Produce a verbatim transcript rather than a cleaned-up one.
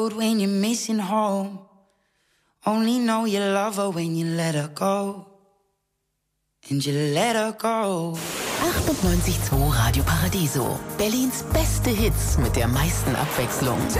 When you're missing home, only know you love her when you let her go. And you let her go. achtundneunzig Komma zwei Radio Paradiso. Berlins beste Hits mit der meisten Abwechslung.